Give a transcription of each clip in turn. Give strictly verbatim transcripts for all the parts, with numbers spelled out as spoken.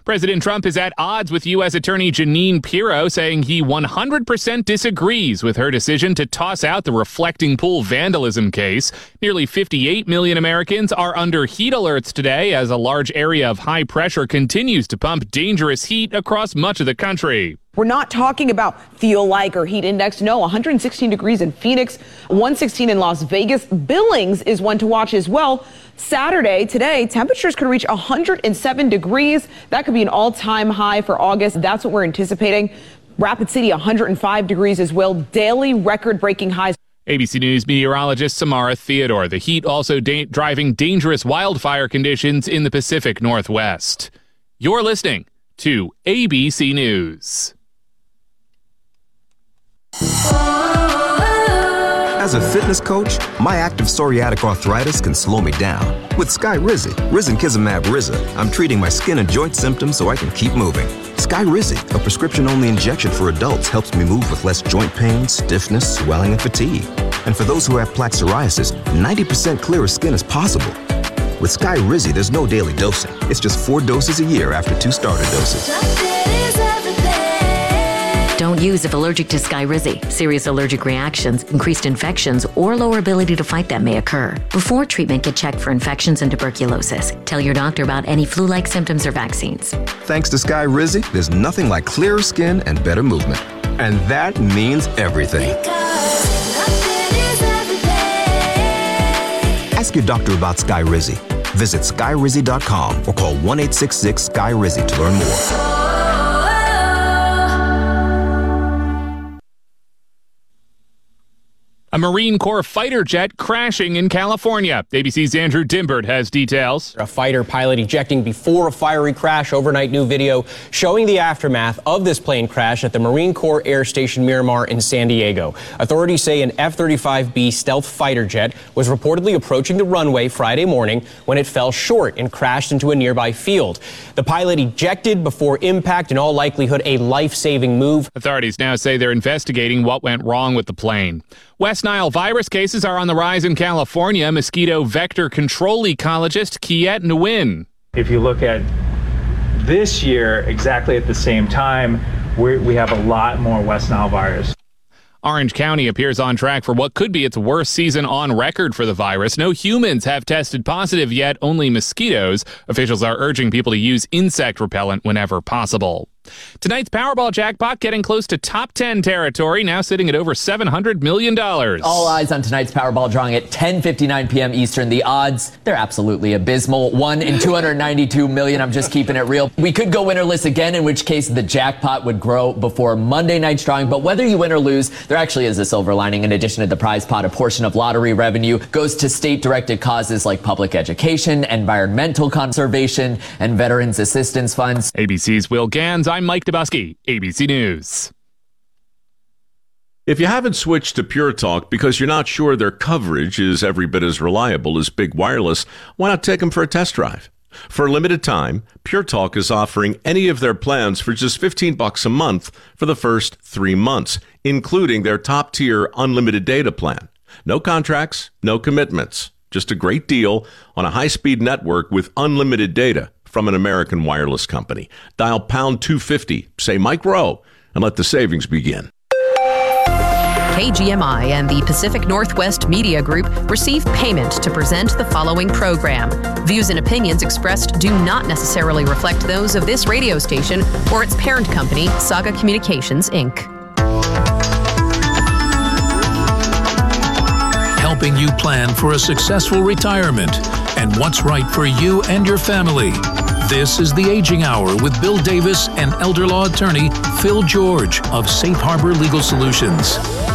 President Trump is at odds with U S. Attorney Jeanine Pirro, saying he one hundred percent disagrees with her decision to toss out the reflecting pool vandalism case. Nearly fifty-eight million Americans are under heat alerts today as a large area of high pressure continues to pump dangerous heat across much of the country. We're not talking about feel-like or heat index. No, one hundred sixteen degrees in Phoenix, one sixteen in Las Vegas. Billings is one to watch as well. Saturday, today, temperatures could reach one hundred seven degrees. That could be an all-time high for August. That's what we're anticipating. Rapid City, one hundred five degrees as well. Daily record-breaking highs. A B C News meteorologist Samara Theodore. The heat also da- driving dangerous wildfire conditions in the Pacific Northwest. You're listening to A B C News. As a fitness coach, my active psoriatic arthritis can slow me down. With Skyrizi, risankizumab Riza, I'm treating my skin and joint symptoms so I can keep moving. Skyrizi, a prescription-only injection for adults, helps me move with less joint pain, stiffness, swelling, and fatigue. And for those who have plaque psoriasis, ninety percent clearer skin is possible. With Skyrizi, there's no daily dosing. It's just four doses a year after two starter doses. Don't use if allergic to Skyrizi. Serious allergic reactions, increased infections, or lower ability to fight them may occur. Before treatment, get checked for infections and tuberculosis. Tell your doctor about any flu-like symptoms or vaccines. Thanks to Skyrizi, there's nothing like clearer skin and better movement. And that means everything. Ask your doctor about Skyrizi. Visit Skyrizi dot com or call one eight six six S K Y R I Z I to learn more. A Marine Corps fighter jet crashing in California. A B C's Andrew Dimbert has details. A fighter pilot ejecting before a fiery crash. Overnight new video showing the aftermath of this plane crash at the Marine Corps Air Station Miramar in San Diego. Authorities say an F thirty-five B stealth fighter jet was reportedly approaching the runway Friday morning when it fell short and crashed into a nearby field. The pilot ejected before impact, in all likelihood a life-saving move. Authorities now say they're investigating what went wrong with the plane. West Nile virus cases are on the rise in California. Mosquito vector control ecologist Kiet Nguyen. If you look at this year, exactly at the same time, we're, we have a lot more West Nile virus. Orange County appears on track for what could be its worst season on record for the virus. No humans have tested positive yet, only mosquitoes. Officials are urging people to use insect repellent whenever possible. Tonight's Powerball jackpot getting close to top ten territory, now sitting at over seven hundred million dollars. All eyes on tonight's Powerball drawing at ten fifty-nine p.m. Eastern. The odds, they're absolutely abysmal. One in two hundred ninety-two million. I'm just keeping it real. We could go winnerless again, in which case the jackpot would grow before Monday night's drawing. But whether you win or lose, there actually is a silver lining. In addition to the prize pot, a portion of lottery revenue goes to state-directed causes like public education, environmental conservation, and veterans assistance funds. A B C's Will Gans. I'm Mike Dabusky, A B C News. If you haven't switched to Pure Talk because you're not sure their coverage is every bit as reliable as Big Wireless, why not take them for a test drive? For a limited time, Pure Talk is offering any of their plans for just fifteen bucks a month for the first three months, including their top-tier unlimited data plan. No contracts, no commitments, just a great deal on a high-speed network with unlimited data from an American wireless company. Dial pound two fifty, say Mike Rowe, and let the savings begin. K G M I and the Pacific Northwest Media Group receive payment to present the following program. Views and opinions expressed do not necessarily reflect those of this radio station or its parent company, Saga Communications, Incorporated. Helping you plan for a successful retirement and what's right for you and your family. This is The Aging Hour with Bill Davis and elder law attorney Phil George of Safe Harbor Legal Solutions.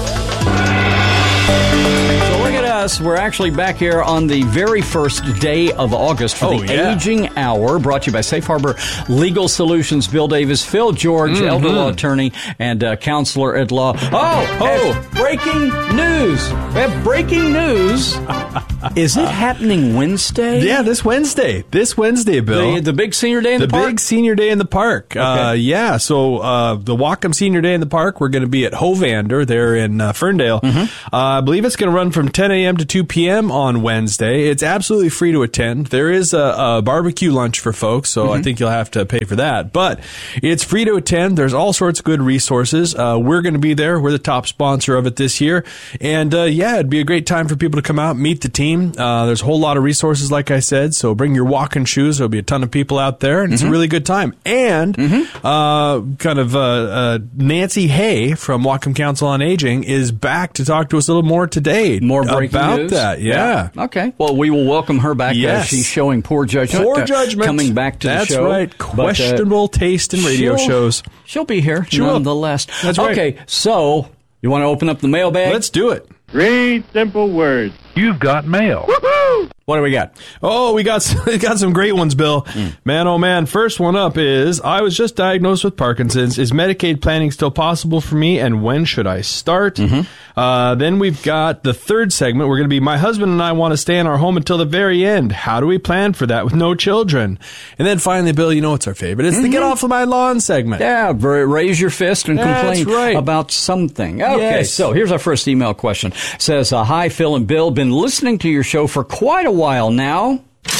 So look at us. We're actually back here on the very first day of August for oh, The yeah. Aging Hour, brought to you by Safe Harbor Legal Solutions. Bill Davis, Phil George, mm-hmm. elder law attorney and uh, counselor at law. Oh, oh, breaking news. We have breaking news. Is it happening Wednesday? Yeah, this Wednesday. This Wednesday, Bill. The, the big senior day in the, the park? The big senior day in the park. Okay. Uh, yeah, so uh, the Whatcom Senior Day in the Park, we're going to be at Hovander there in uh, Ferndale. Mm-hmm. Uh, I believe it's going to run from ten a.m. to two p.m. on Wednesday. It's absolutely free to attend. There is a, a barbecue lunch for folks, so mm-hmm. I think you'll have to pay for that. But it's free to attend. There's all sorts of good resources. Uh, we're going to be there. We're the top sponsor of it this year. And uh, yeah, it'd be a great time for people to come out, meet the team. Uh, there's a whole lot of resources, like I said, so bring your walking shoes. There'll be a ton of people out there, and it's mm-hmm. a really good time. And mm-hmm. uh, kind of uh, uh, Nancy Hay from Whatcom Council on Aging is back to talk to us a little more today. More breaking about news? that. Yeah. yeah. Okay. Well, we will welcome her back. Yes. As she's showing poor judgment. Poor judgment. Uh, coming back to That's the show. That's right. Questionable but, uh, taste in radio she'll, shows. She'll be here she nonetheless. Will. That's right. Okay, so you want to open up the mailbag? Let's do it. Three simple words. You've got mail. Woohoo! What do we got? Oh, we got we got some great ones, Bill. Mm. Man, oh man. First one up is, I was just diagnosed with Parkinson's. Is Medicaid planning still possible for me, and when should I start? Mm-hmm. Uh, then we've got the third segment. We're going to be, my husband and I want to stay in our home until the very end. How do we plan for that with no children? And then finally, Bill, you know what's our favorite? It's mm-hmm. the Get Off of My Lawn segment. Yeah, raise your fist and That's complain right. about something. Okay, yes. So here's our first email question. It says, uh, hi, Phil and Bill. Been listening to your show for quite a while now.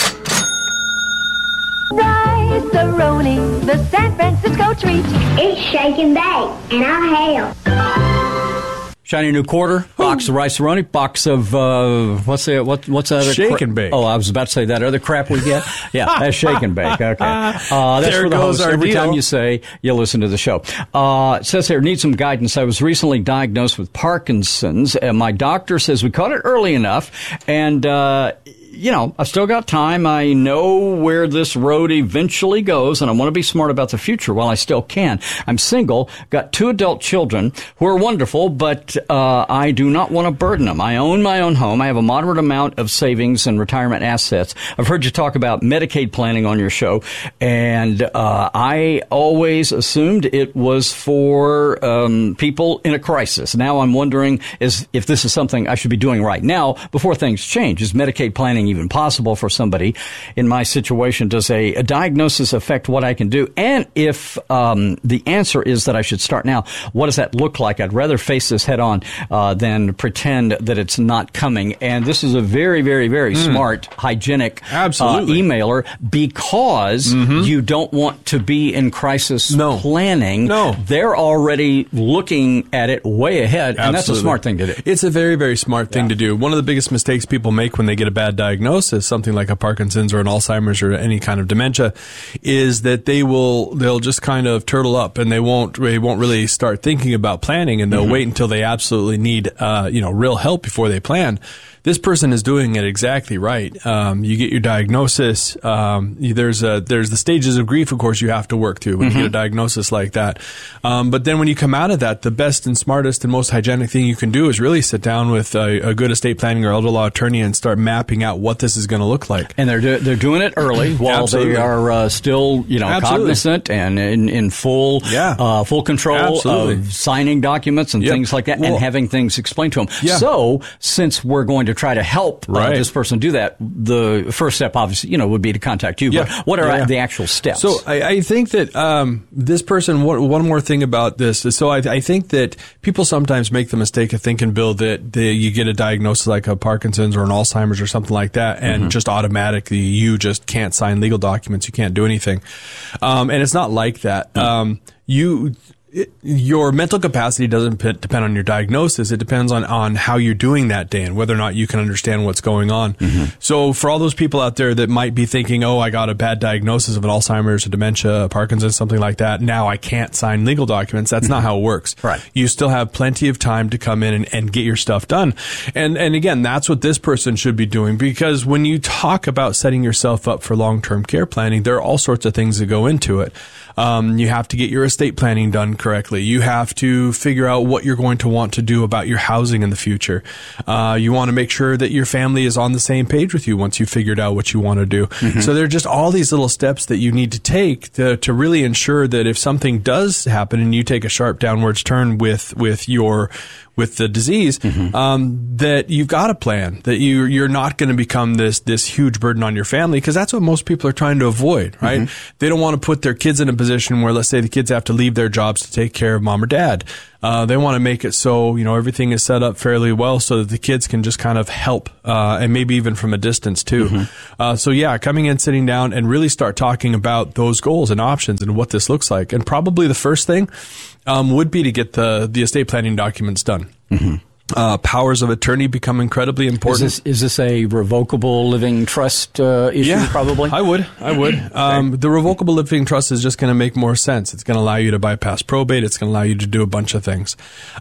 Rice-A-Roni, the San Francisco treat. It's shake and bake, and I'll help. Shiny new quarter, box of Rice-A-Roni, box of, uh, what's the, what, what's that other Shake cra- and bake. Oh, I was about to say that other crap we get. Yeah, that's shake and bake. Okay. Uh, that's there for the goes host. our Every deal. time you say you listen to the show. Uh, it says here, need some guidance. I was recently diagnosed with Parkinson's, and my doctor says we caught it early enough, and, uh, you know, I've still got time. I know where this road eventually goes, and I want to be smart about the future while I still can. I'm single, got two adult children who are wonderful, but uh, I do not want to burden them. I own my own home. I have a moderate amount of savings and retirement assets. I've heard you talk about Medicaid planning on your show, and uh, I always assumed it was for um, people in a crisis. Now I'm wondering is if this is something I should be doing right now before things change. Is Medicaid planning even possible for somebody in my situation? Does a, a diagnosis affect what I can do? And if um, the answer is that I should start now, what does that look like? I'd rather face this head on uh, than pretend that it's not coming. And this is a very, very, very mm. smart, hygienic Absolutely. Uh, emailer because mm-hmm. you don't want to be in crisis no. planning. No. They're already looking at it way ahead, Absolutely. and that's a smart thing to do. It's a very, very smart thing yeah. to do. One of the biggest mistakes people make when they get a bad diagnosis, something like a Parkinson's or an Alzheimer's or any kind of dementia, is that they will they'll just kind of turtle up and they won't they won't really start thinking about planning, and they'll mm-hmm. wait until they absolutely need uh, you know real help before they plan. This person is doing it exactly right. Um, you get your diagnosis. Um, there's a, there's the stages of grief, of course, you have to work through when mm-hmm. you get a diagnosis like that. Um, but then when you come out of that, the best and smartest and most hygienic thing you can do is really sit down with a, a good estate planning or elder law attorney and start mapping out what this is going to look like. And they're do, they're doing it early while Absolutely. they are uh, still you know Absolutely. cognizant and in, in full yeah. uh, full control Absolutely. of signing documents and yep. things like that, well, and having things explained to them. Yeah. So since we're going to try to help right. uh, this person do that, the first step obviously you know would be to contact you. Yeah. But what are yeah, yeah. the actual steps? So I, I think that um, this person. One, one more thing about this is, so I, I think that people sometimes make the mistake of thinking, Bill, that the, you get a diagnosis like a Parkinson's or an Alzheimer's or something like that, and mm-hmm. just automatically you just can't sign legal documents, you can't do anything, um, and it's not like that. Mm-hmm. Um, you. It, your mental capacity doesn't p- depend on your diagnosis. It depends on, on how you're doing that day and whether or not you can understand what's going on. Mm-hmm. So for all those people out there that might be thinking, oh, I got a bad diagnosis of an Alzheimer's, a dementia, a Parkinson's, something like that, now I can't sign legal documents. That's mm-hmm. not how it works. Right. You still have plenty of time to come in and, and get your stuff done. And, and again, that's what this person should be doing, because when you talk about setting yourself up for long-term care planning, there are all sorts of things that go into it. Um, you have to get your estate planning done correctly. You have to figure out what you're going to want to do about your housing in the future. Uh, you want to make sure that your family is on the same page with you once you've figured out what you want to do. Mm-hmm. So there are just all these little steps that you need to take to, to really ensure that if something does happen and you take a sharp downwards turn with, with your with the disease, mm-hmm. um, that you've got a plan, that you, you're not going to become this, this huge burden on your family, because that's what most people are trying to avoid, right? Mm-hmm. They don't want to put their kids in a position where, let's say, the kids have to leave their jobs to take care of mom or dad. Uh, they want to make it so, you know, everything is set up fairly well so that the kids can just kind of help, uh, and maybe even from a distance too. Mm-hmm. Uh, so yeah, coming in, sitting down and really start talking about those goals and options and what this looks like. And probably the first thing, um, would be to get the, the estate planning documents done. Mm-hmm. Uh, powers of attorney become incredibly important. Is this, is this a revocable living trust uh, issue, yeah, probably? I would. I would. Um, the revocable living trust is just going to make more sense. It's going to allow you to bypass probate. It's going to allow you to do a bunch of things.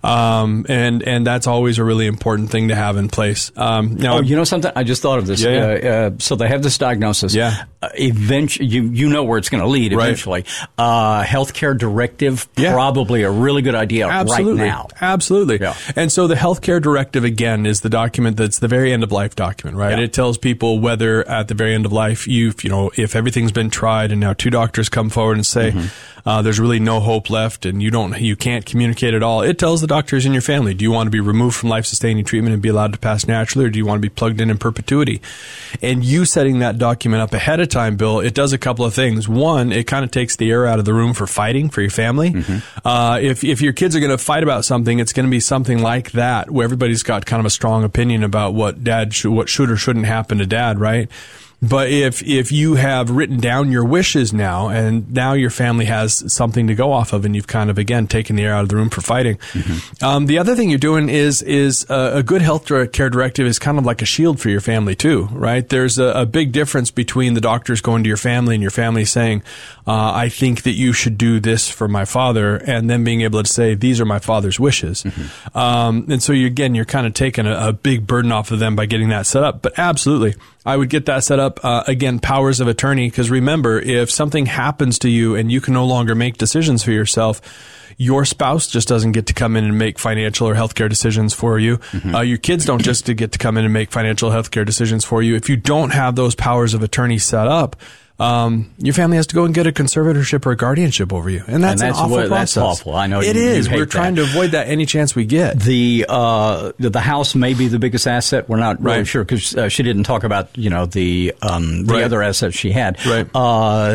Um, and, and that's always a really important thing to have in place. Um, now, oh, you know something? I just thought of this. Yeah, yeah. Uh, uh, so they have this diagnosis. Yeah. Uh, eventually, you, you know where it's going to lead eventually. Right. Uh, healthcare directive, yeah. probably a really good idea Absolutely. right now. Absolutely. Yeah. And so the healthcare directive, again, is the document that's the very end of life document, right? Yeah. It tells people whether at the very end of life, you've, you know, if everything's been tried and now two doctors come forward and say, mm-hmm. uh, there's really no hope left and you don't, you can't communicate at all. It tells the doctors in your family, do you want to be removed from life-sustaining treatment and be allowed to pass naturally, or do you want to be plugged in in perpetuity? And you setting that document up ahead of time, Bill, it does a couple of things. One, it kind of takes the air out of the room for fighting for your family. Mm-hmm. Uh, if, if your kids are going to fight about something, it's going to be something like that, where everybody's got kind of a strong opinion about what dad should, what should or shouldn't happen to dad, right? But if, if you have written down your wishes now, and now your family has something to go off of, and you've kind of, again, taken the air out of the room for fighting. Mm-hmm. Um, the other thing you're doing is, is a, a good health care directive is kind of like a shield for your family too, right? There's a, a big difference between the doctors going to your family and your family saying, uh, I think that you should do this for my father, and then being able to say, these are my father's wishes. Mm-hmm. Um, and so you, again, you're kind of taking a, a big burden off of them by getting that set up. But absolutely, I would get that set up. Uh, again, powers of attorney, because remember, if something happens to you and you can no longer make decisions for yourself, your spouse just doesn't get to come in and make financial or healthcare decisions for you. Mm-hmm. Uh, your kids don't just to get to come in and make financial healthcare decisions for you. If you don't have those powers of attorney set up, Um, your family has to go and get a conservatorship or a guardianship over you. And that's, and that's an awful what, process. That's awful. I know it you, is. You We're trying that. to avoid that any chance we get. The, uh, the, the house may be the biggest asset. We're not really right. sure, because uh, she didn't talk about, you know, the, um, the right. other assets she had. Right. Uh,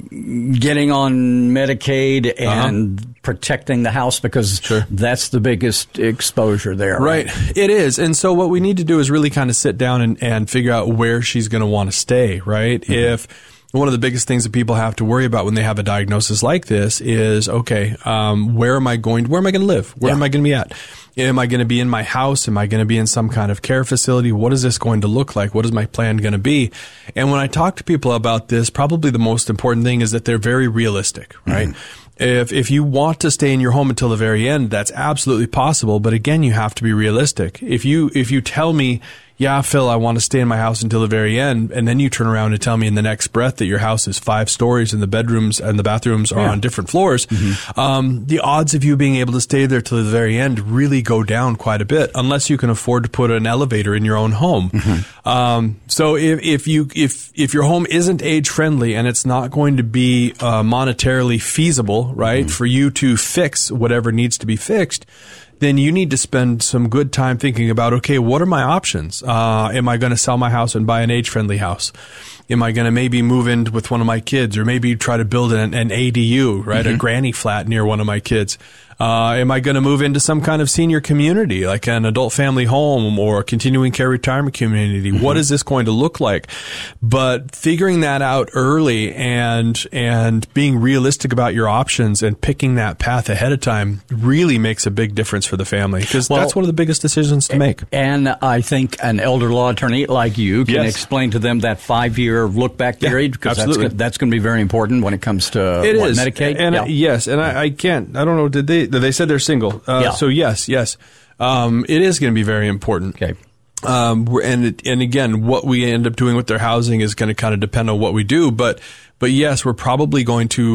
getting on Medicaid and uh-huh. protecting the house, because sure. that's the biggest exposure there. Right. right. It is. And so what we need to do is really kind of sit down and, and figure out where she's going to want to stay, right? Mm-hmm. If, one of the biggest things that people have to worry about when they have a diagnosis like this is, okay, um, where am I going, where am I going to live? Where yeah. am I going to be at? Am I going to be in my house? Am I going to be in some kind of care facility? What is this going to look like? What is my plan going to be? And when I talk to people about this, probably the most important thing is that they're very realistic, right? Mm-hmm. If, if you want to stay in your home until the very end, that's absolutely possible. But again, you have to be realistic. If you, if you tell me, yeah, Phil, I want to stay in my house until the very end, and then you turn around and tell me in the next breath that your house is five stories and the bedrooms and the bathrooms are yeah. on different floors, mm-hmm. um, the odds of you being able to stay there till the very end really go down quite a bit, unless you can afford to put an elevator in your own home. Mm-hmm. Um, so if, if you, if, if your home isn't age friendly and it's not going to be, uh, monetarily feasible, right, mm-hmm. for you to fix whatever needs to be fixed, then you need to spend some good time thinking about, okay, what are my options? Uh, am I going to sell my house and buy an age-friendly house? Am I going to maybe move in with one of my kids, or maybe try to build an, an A D U, right? Mm-hmm. A granny flat near one of my kids. Uh, am I going to move into some kind of senior community, like an adult family home or a continuing care retirement community? Mm-hmm. What is this going to look like? But figuring that out early and, and being realistic about your options and picking that path ahead of time really makes a big difference for the family, because well, that's one of the biggest decisions to make. And I think an elder law attorney like you can yes. explain to them that five-year look-back period, because yeah, that's, that's going to be very important when it comes to it what, is. Medicaid. And yeah. I, yes, and I, I can't, I don't know, did they, they said they're single. Uh, yeah. So yes, yes. Um, it is going to be very important. Okay. Um, and, and again, what we end up doing with their housing is going to kind of depend on what we do. But, but yes, we're probably going to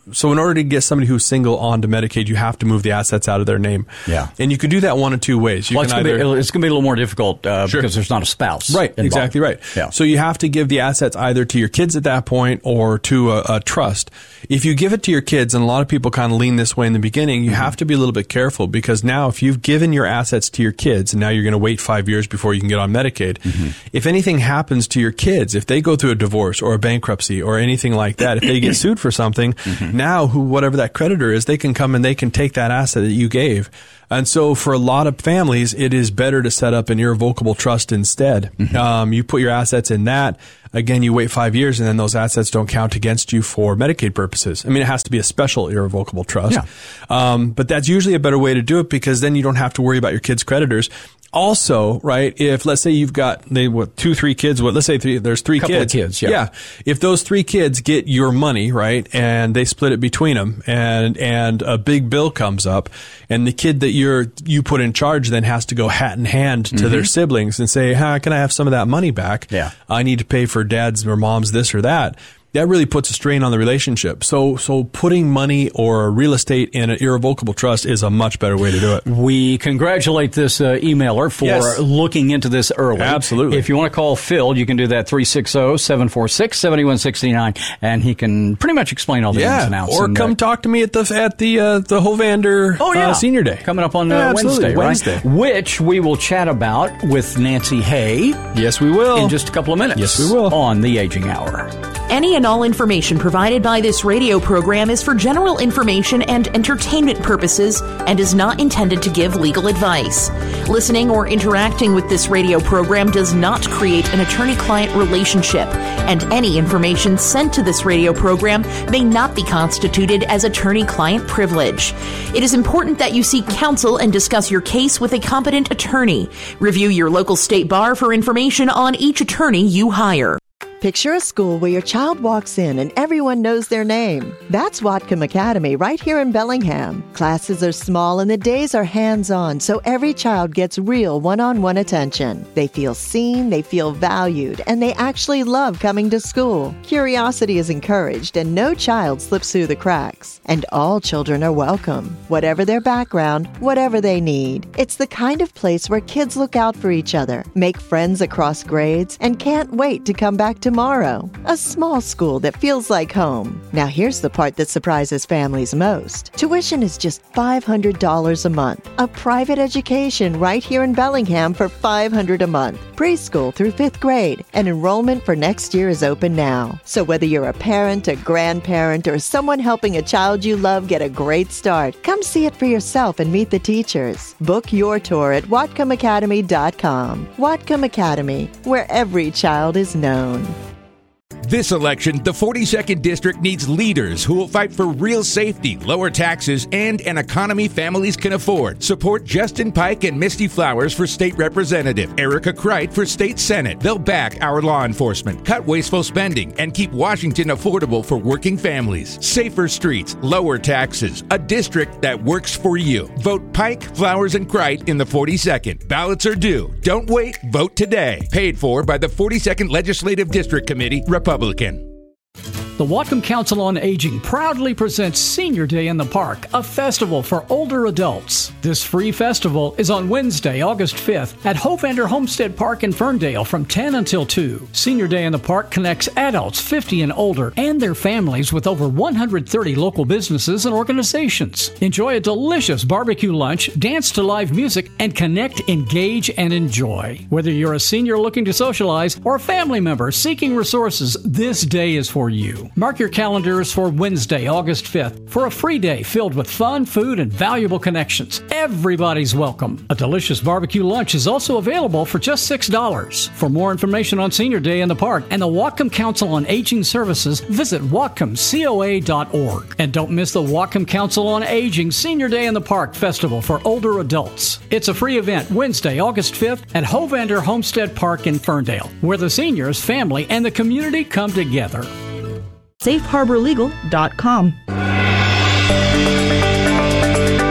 so in order to get somebody who's single onto Medicaid, you have to move the assets out of their name. Yeah. And you can do that one of two ways. You well, can it's either, going to be a little more difficult uh, sure. because there's not a spouse. Right, involved. exactly right. Yeah. So you have to give the assets either to your kids at that point or to a, a trust. If you give it to your kids, and a lot of people kind of lean this way in the beginning, you mm-hmm. have to be a little bit careful, because now if you've given your assets to your kids and now you're going to wait five years before you can get on Medicaid, mm-hmm. if anything happens to your kids, if they go through a divorce or a bankruptcy or anything like that, if they get sued for something, mm-hmm. now who whatever that creditor is, they can come and they can take that asset that you gave. And so for a lot of families, it is better to set up an irrevocable trust instead. Mm-hmm. Um, you put your assets in that. Again, you wait five years and then those assets don't count against you for Medicaid purposes. I mean, it has to be a special irrevocable trust. Yeah. Um, but that's usually a better way to do it, because then you don't have to worry about your kids' creditors. Also, right, if let's say you've got they what two, three kids, what let's say three, there's three Couple kids. Of kids, yeah. yeah. If those three kids get your money, right, and they split it between them, and and a big bill comes up, and the kid that you're you put in charge then has to go hat in hand to mm-hmm. their siblings and say, "How can I have some of that money back? Yeah, I need to pay for dad's or mom's this or that." That really puts a strain on the relationship. So, so putting money or real estate in an irrevocable trust is a much better way to do it. We congratulate this uh, emailer for yes. looking into this early. Absolutely. If you want to call Phil, you can do that three six zero, seven four six, seven one six nine, and he can pretty much explain all the yeah. ins and outs. Or and, come uh, talk to me at the at the uh, the Hovander oh, yeah. uh, Senior Day coming up on uh, yeah, Wednesday, Wednesday, right? Which we will chat about with Nancy Hay. Yes, we will in just a couple of minutes. Yes, we will on the Aging Hour. Any and all information provided by this radio program is for general information and entertainment purposes and is not intended to give legal advice. Listening or interacting with this radio program does not create an attorney-client relationship, and any information sent to this radio program may not be constituted as attorney-client privilege. It is important that you seek counsel and discuss your case with a competent attorney. Review your local state bar for information on each attorney you hire. Picture a school where your child walks in and everyone knows their name. That's Whatcom Academy right here in Bellingham. Classes are small and the days are hands-on, so every child gets real one-on-one attention. They feel seen, they feel valued, and they actually love coming to school. Curiosity is encouraged and no child slips through the cracks. And all children are welcome, whatever their background, whatever they need. It's the kind of place where kids look out for each other, make friends across grades, and can't wait to come back to tomorrow. A small school that feels like home. Now here's the part that surprises families most. Tuition is just five hundred dollars a month. A private education right here in Bellingham for five hundred dollars a month. Preschool through fifth grade. And enrollment for next year is open now. So whether you're a parent, a grandparent, or someone helping a child you love get a great start, come see it for yourself and meet the teachers. Book your tour at Whatcom Academy dot com. Whatcom Academy, where every child is known. This election, the forty-second District needs leaders who will fight for real safety, lower taxes, and an economy families can afford. Support Justin Pike and Misty Flowers for State Representative, Erica Kreit for State Senate. They'll back our law enforcement, cut wasteful spending, and keep Washington affordable for working families. Safer streets, lower taxes, a district that works for you. Vote Pike, Flowers, and Kreit in the forty-second. Ballots are due. Don't wait. Vote today. Paid for by the forty-second Legislative District Committee, Republican. The Whatcom Council on Aging proudly presents Senior Day in the Park, a festival for older adults. This free festival is on Wednesday, August fifth at Hovander Homestead Park in Ferndale from ten until two. Senior Day in the Park connects adults fifty and older and their families with over one hundred thirty local businesses and organizations. Enjoy a delicious barbecue lunch, dance to live music, and connect, engage, and enjoy. Whether you're a senior looking to socialize or a family member seeking resources, this day is for you. Mark your calendars for Wednesday, August fifth for a free day filled with fun, food, and valuable connections. Everybody's welcome. A delicious barbecue lunch is also available for just six dollars. For more information on Senior Day in the Park and the Whatcom Council on Aging Services, visit whatcom coa dot org. And don't miss the Whatcom Council on Aging Senior Day in the Park Festival for older adults. It's a free event Wednesday, August fifth at Hovander Homestead Park in Ferndale, where the seniors, family, and the community come together. safe harbor legal dot com.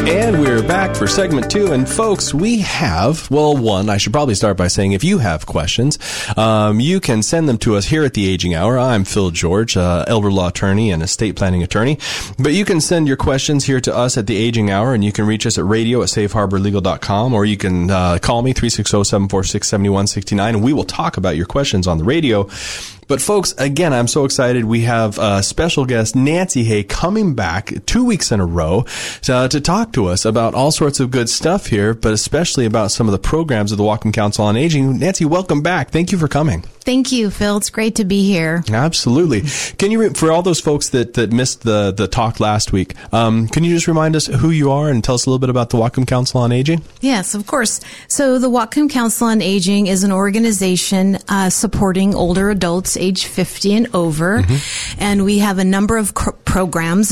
And we're back for segment two. And folks, we have, well, one, I should probably start by saying if you have questions, um, you can send them to us here at the Aging Hour. I'm Phil George, uh, elder law attorney and estate planning attorney. But you can send your questions here to us at the Aging Hour, and you can reach us at radio at safe harbor legal dot com, or you can uh, call me, three six zero, seven four six, seven one six nine, and we will talk about your questions on the radio. But folks, again, I'm so excited. We have uh, special guest Nancy Hay coming back two weeks in a row to, to talk to us about all sorts of good stuff here, but especially about some of the programs of the Whatcom Council on Aging. Nancy, welcome back. Thank you for coming. Thank you, Phil. It's great to be here. Absolutely. Can you, for all those folks that, that missed the, the talk last week, um, can you just remind us who you are and tell us a little bit about the Whatcom Council on Aging? Yes, of course. So the Whatcom Council on Aging is an organization uh, supporting older adults age fifty and over, mm-hmm. and we have a number of cr- programs